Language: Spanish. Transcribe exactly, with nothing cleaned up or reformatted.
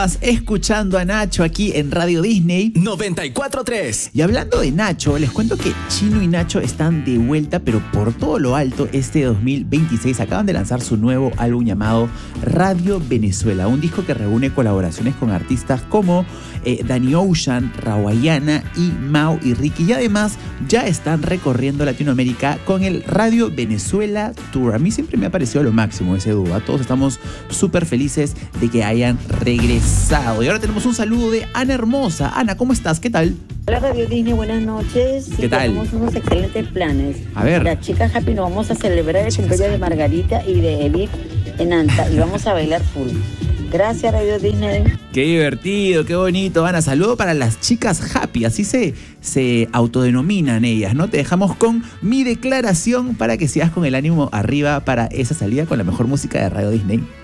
Estás escuchando a Nacho aquí en Radio Disney noventa y cuatro tres. Y hablando de Nacho, les cuento que Chino y Nacho están de vuelta, pero por todo lo alto este dos mil veintiséis. Acaban de lanzar su nuevo álbum llamado Radio Venezuela, un disco que reúne colaboraciones con artistas como eh, Danny Ocean, Rawayana y Mau y Ricky. Y además ya están recorriendo Latinoamérica con el Radio Venezuela Tour. A mí siempre me ha parecido lo máximo ese dúo. Todos estamos súper felices de que hayan regresado. Y ahora tenemos un saludo de Ana Hermosa. Ana, ¿cómo estás? ¿Qué tal? Hola Radio Disney, buenas noches. Sí, ¿Qué tal? tenemos unos excelentes planes. A ver. Las chicas Happy nos vamos a celebrar el cumpleaños de Margarita y de Edith en Anta y vamos a bailar full. Gracias Radio Disney. Qué divertido, qué bonito, Ana. Saludo para las chicas Happy, así se, se autodenominan ellas, ¿no? Te dejamos con mi declaración para que sigas con el ánimo arriba para esa salida con la mejor música de Radio Disney.